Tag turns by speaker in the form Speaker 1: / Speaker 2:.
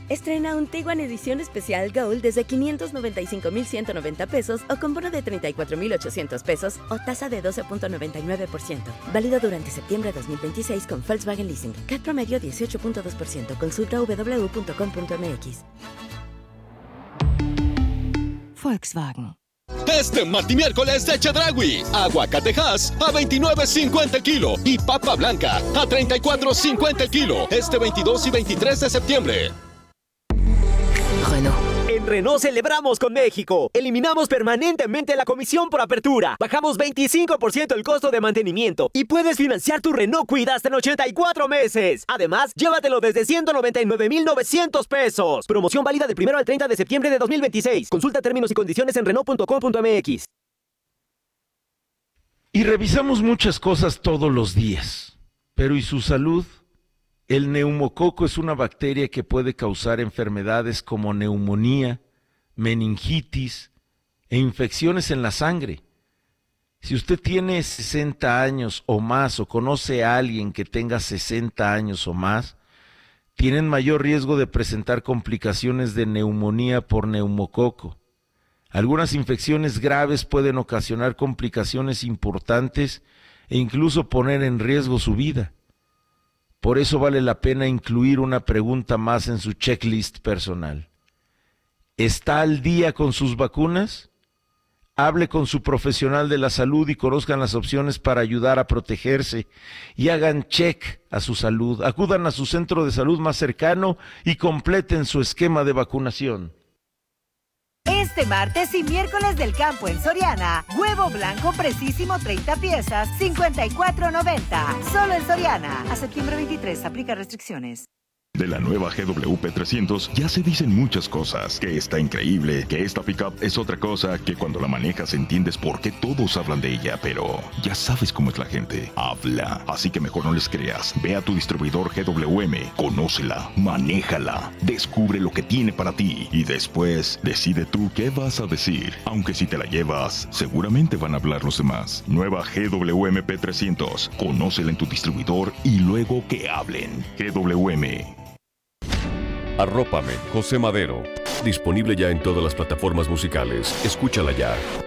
Speaker 1: Estrena un Tiguan Edición Especial Gold desde 595,190 pesos o con bono de 34,800 pesos o tasa de 12,99%. Válido durante septiembre de 2026 con Volkswagen Leasing. CAT promedio 18,2%. Consulta www.com.mx.
Speaker 2: Volkswagen.
Speaker 3: Este martimiércoles de Chedraui, aguacatejas a $29.50 el kilo y papa blanca a $34.50 el kilo. Este 22 y 23 de septiembre.
Speaker 4: Renault.
Speaker 5: En Renault celebramos con México. Eliminamos permanentemente la comisión por apertura. Bajamos 25% el costo de mantenimiento. Y puedes financiar tu Renault Kwid hasta en 84 meses. Además, llévatelo desde 199,900 pesos. Promoción válida del 1 al 30 de septiembre de 2026. Consulta términos y condiciones en Renault.com.mx.
Speaker 6: Y revisamos muchas cosas todos los días. Pero ¿y su salud? El neumococo es una bacteria que puede causar enfermedades como neumonía, meningitis e infecciones en la sangre. Si usted tiene 60 años o más o conoce a alguien que tenga 60 años o más, tienen mayor riesgo de presentar complicaciones de neumonía por neumococo. Algunas infecciones graves pueden ocasionar complicaciones importantes e incluso poner en riesgo su vida. Por eso vale la pena incluir una pregunta más en su checklist personal. ¿Está al día con sus vacunas? Hable con su profesional de la salud y conozcan las opciones para ayudar a protegerse y hagan check a su salud. Acudan a su centro de salud más cercano y completen su esquema de vacunación.
Speaker 7: Este martes y miércoles del campo en Soriana, huevo blanco precisísimo 30 piezas, $54.90. Solo en Soriana. A septiembre 23, aplica restricciones.
Speaker 8: De la nueva GWP 300 ya se dicen muchas cosas, que está increíble, que esta pickup es otra cosa, que cuando la manejas entiendes por qué todos hablan de ella, pero ya sabes cómo es la gente, habla, así que mejor no les creas. Ve a tu distribuidor GWM, conócela, manéjala, descubre lo que tiene para ti y después decide tú qué vas a decir. Aunque si te la llevas, seguramente van a hablar los demás. Nueva GWM P300, conócela en tu distribuidor y luego que hablen. GWM.
Speaker 9: Arrópame, José Madero. Disponible ya en todas las plataformas musicales. Escúchala ya.